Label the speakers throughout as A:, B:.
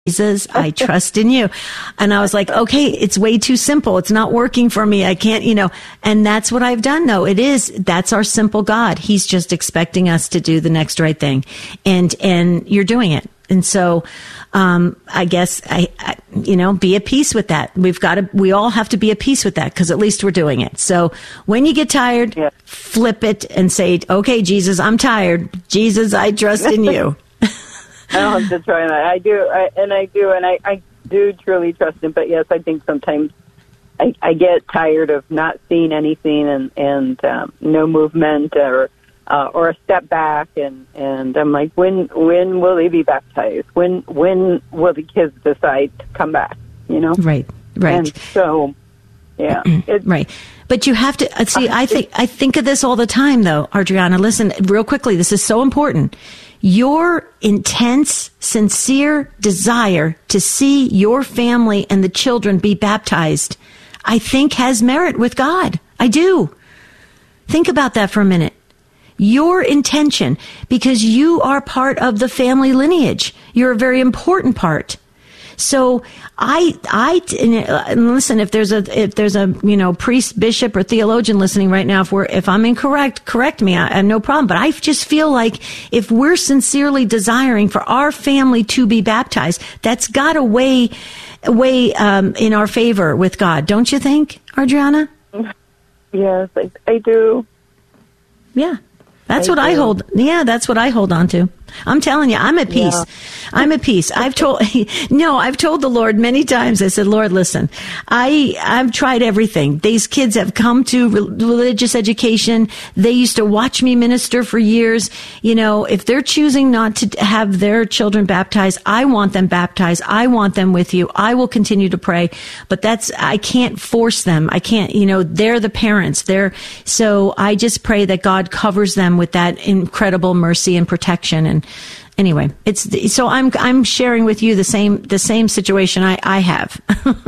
A: Jesus, I trust in you. And I was like, okay, it's way too simple. It's not working for me. I can't, and that's what I've done though. That's our simple God. He's just expecting us to do the next right thing. And you're doing it. And so, I guess be at peace with that. We all have to be at peace with that because at least we're doing it. So when you get tired, flip it and say, okay, Jesus, I'm tired. Jesus, I trust in you.
B: I don't have to try that. I do truly trust him. But yes, I think sometimes I get tired of not seeing anything and no movement or a step back, and I'm like, when will they be baptized? When will the kids decide to come back?
A: Right.
B: And so, yeah,
A: right. But you have to see. I think of this all the time, though, Adriana. Listen, real quickly. This is so important. Your intense, sincere desire to see your family and the children be baptized, I think has merit with God. I do. Think about that for a minute. Your intention, because you are part of the family lineage. You're a very important part. So and listen, if there's a priest, bishop, or theologian listening right now, if I'm incorrect, correct me. I have no problem. But I just feel like if we're sincerely desiring for our family to be baptized, that's got to weigh in our favor with God, don't you think, Adriana?
B: Yes, I do.
A: Yeah. That's what I hold. Yeah, that's what I hold on to. I'm telling you, I'm at peace. Yeah. I'm at peace. I've told the Lord many times. I said, Lord, listen, I've tried everything. These kids have come to religious education. They used to watch me minister for years. If they're choosing not to have their children baptized, I want them baptized. I want them with you. I will continue to pray, but I can't force them. I can't, they're the parents. So I just pray that God covers them with that incredible mercy and protection. And anyway, so I'm sharing with you the same situation I have.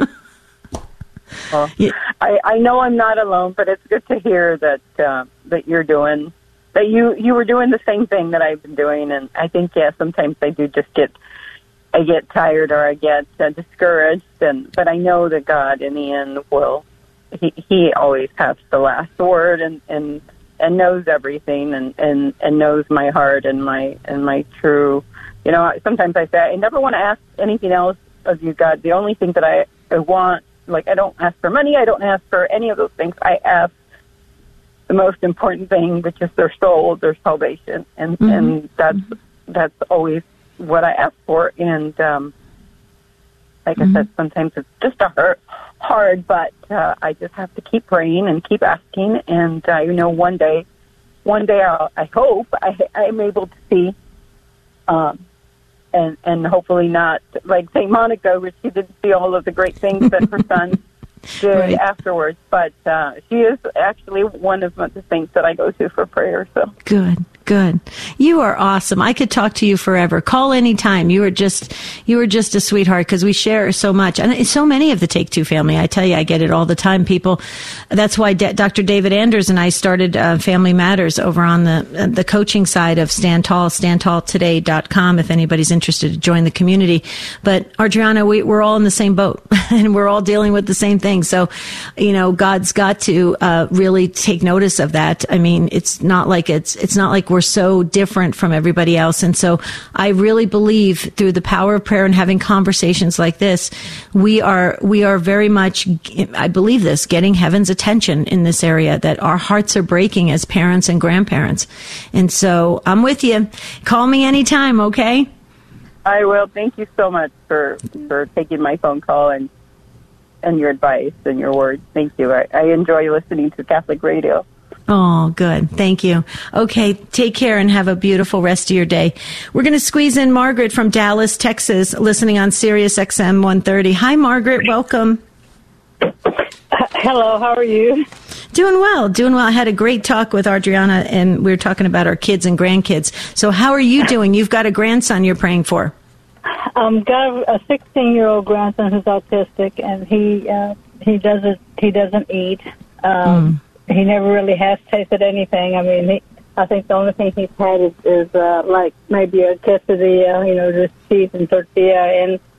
B: Well, I know I'm not alone, but it's good to hear that you're doing that. You were doing the same thing that I've been doing, and I think sometimes I do just get tired or I get discouraged, but I know that God in the end will. He always has the last word and knows everything and knows my heart and my true, sometimes I say, I never want to ask anything else of you, God. The only thing that I want, I don't ask for money. I don't ask for any of those things. I ask the most important thing, which is their soul, their salvation. And that's always what I ask for. And, I said, sometimes it's just hard, but I just have to keep praying and keep asking. And one day I hope I'm able to see, and hopefully not like St. Monica, where she didn't see all of the great things that her son did afterwards. But she is actually one of the saints that I go to for prayer. So
A: good. You are awesome. I could talk to you forever. Call anytime. You are just a sweetheart because we share so much. And so many of the Take Two family. I tell you, I get it all the time. People, that's why Dr. David Anders and I started Family Matters over on the coaching side of Stand Tall, standtalltoday.com if anybody's interested to join the community. But Adriana, we're all in the same boat and we're all dealing with the same thing. So, God's got to really take notice of that. I mean, it's not like we're so different from everybody else. And so I really believe through the power of prayer and having conversations like this, we are very much, I believe this, getting heaven's attention in this area, that our hearts are breaking as parents and grandparents. And so I'm with you. Call me anytime, okay?
B: I will. Thank you so much for taking my phone call and your advice and your words. Thank you. I enjoy listening to Catholic radio.
A: Oh, good. Thank you. Okay, take care and have a beautiful rest of your day. We're going to squeeze in Margaret from Dallas, Texas, listening on Sirius XM 130. Hi, Margaret. Welcome.
C: Hello, how are you?
A: Doing well. I had a great talk with Adriana, and we were talking about our kids and grandkids. So how are you doing? You've got a grandson you're praying for.
C: Got a 16-year-old grandson who's autistic, and he doesn't eat. He never really has tasted anything. I mean, I think the only thing he's had is like maybe a quesadilla, just cheese and tortilla. And